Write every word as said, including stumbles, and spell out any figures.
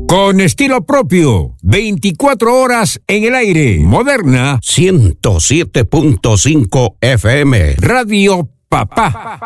Con estilo propio, veinticuatro horas en el aire. Moderna ciento siete punto cinco F M. Radio Papá.